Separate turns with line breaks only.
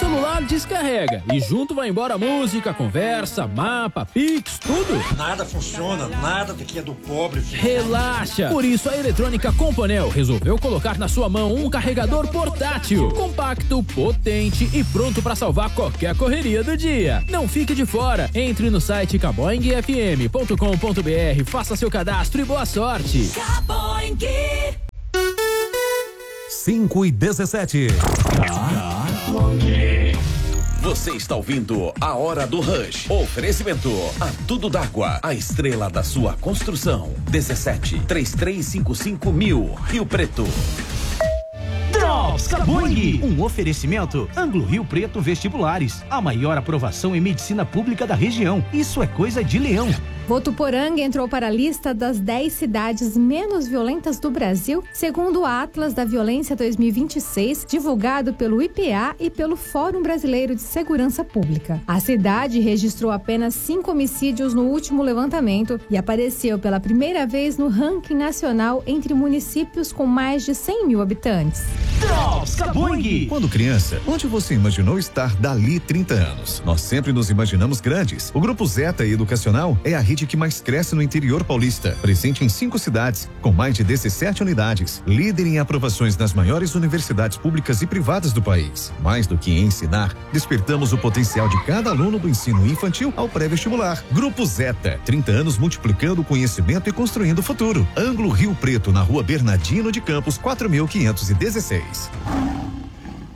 celular descarrega e junto vai embora música, conversa, mapa, Pix, tudo.
Nada funciona, nada daqui é do pobre.
Relaxa! Por isso a Eletrônica Companel resolveu colocar na sua mão um carregador portátil, compacto, potente e pronto para salvar qualquer correria do dia. Não fique de fora. Entre no site caboingfm.com.br, faça seu cadastro e boa sorte.
5:17.
Você está ouvindo A Hora do Rush. Oferecimento a Tudo d'Água, a estrela da sua construção. 17-3355-1000, Rio Preto.
Drops Cabong, um oferecimento Anglo Rio Preto Vestibulares, a maior aprovação em medicina pública da região. Isso é coisa de leão.
Votuporanga entrou para a lista das 10 cidades menos violentas do Brasil, segundo o Atlas da Violência 2026, divulgado pelo IPA e pelo Fórum Brasileiro de Segurança Pública. A cidade registrou apenas 5 homicídios no último levantamento e apareceu pela primeira vez no ranking nacional entre municípios com mais de 100 mil habitantes.
Drops Cabong.
Quando criança, onde você imaginou estar dali 30 anos? Nós sempre nos imaginamos grandes. O Grupo Zeta Educacional é a rede que mais cresce no interior paulista, presente em 5 cidades, com mais de 17 unidades, líder em aprovações nas maiores universidades públicas e privadas do país. Mais do que ensinar, despertamos o potencial de cada aluno do ensino infantil ao pré-vestibular. Grupo Zeta, 30 anos multiplicando o conhecimento e construindo o futuro. Anglo Rio Preto, na Rua Bernardino de Campos, 4516.